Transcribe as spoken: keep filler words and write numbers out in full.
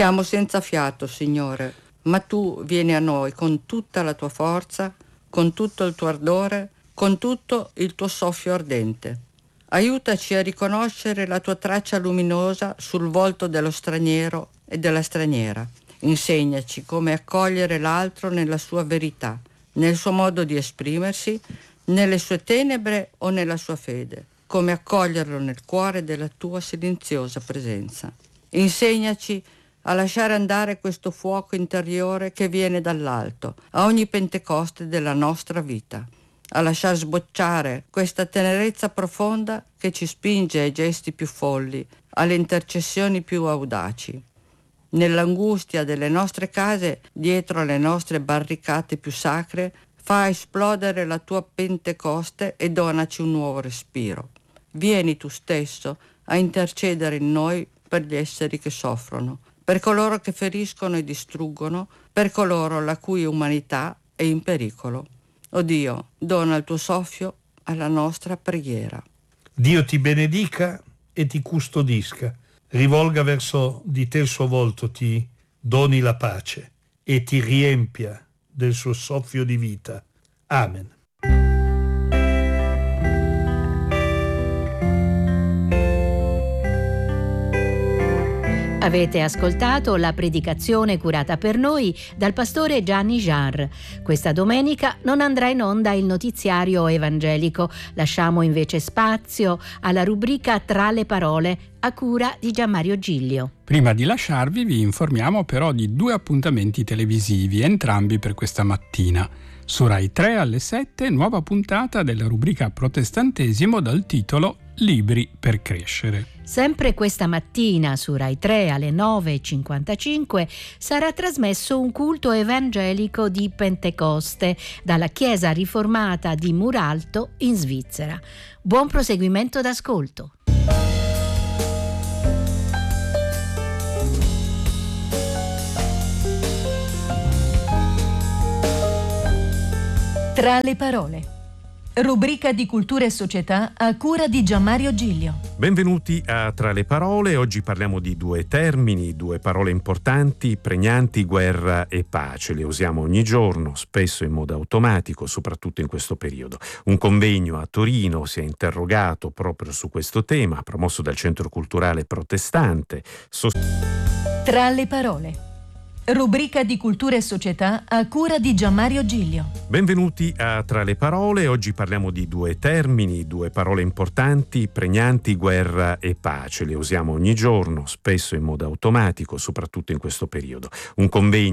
Siamo senza fiato, Signore, ma tu vieni a noi con tutta la tua forza, con tutto il tuo ardore, con tutto il tuo soffio ardente. Aiutaci a riconoscere la tua traccia luminosa sul volto dello straniero e della straniera. Insegnaci come accogliere l'altro nella sua verità, nel suo modo di esprimersi, nelle sue tenebre o nella sua fede, come accoglierlo nel cuore della tua silenziosa presenza. Insegnaci a lasciare andare questo fuoco interiore che viene dall'alto, a ogni Pentecoste della nostra vita, a lasciar sbocciare questa tenerezza profonda che ci spinge ai gesti più folli, alle intercessioni più audaci. Nell'angustia delle nostre case, dietro alle nostre barricate più sacre, fa esplodere la tua Pentecoste e donaci un nuovo respiro. Vieni tu stesso a intercedere in noi per gli esseri che soffrono, per coloro che feriscono e distruggono, per coloro la cui umanità è in pericolo. O Dio, dona il tuo soffio alla nostra preghiera. Dio ti benedica e ti custodisca, rivolga verso di te il suo volto, ti doni la pace e ti riempia del suo soffio di vita. Amen. Avete ascoltato la predicazione curata per noi dal pastore Gianni Jar. Questa domenica non andrà in onda il notiziario evangelico, lasciamo invece spazio alla rubrica Tra le parole a cura di Gianmario Giglio. Prima di lasciarvi vi informiamo però di due appuntamenti televisivi, entrambi per questa mattina. Su Rai tre alle sette, nuova puntata della rubrica Protestantesimo dal titolo Libri per crescere. Sempre questa mattina su Rai tre alle nove e cinquantacinque sarà trasmesso un culto evangelico di Pentecoste dalla Chiesa Riformata di Muralto in Svizzera. Buon proseguimento d'ascolto. Tra le parole. Rubrica di cultura e società a cura di Gianmario Giglio. Benvenuti a Tra le parole. Oggi parliamo di due termini, due parole importanti, pregnanti: guerra e pace. Le usiamo ogni giorno, spesso in modo automatico, soprattutto in questo periodo. Un convegno a Torino si è interrogato proprio su questo tema, promosso dal Centro Culturale Protestante. Sost- Tra le parole. Rubrica di cultura e società a cura di Gianmario Giglio. Benvenuti a Tra le parole. Oggi parliamo di due termini, due parole importanti, pregnanti: guerra e pace. Le usiamo ogni giorno, spesso in modo automatico, soprattutto in questo periodo. Un convegno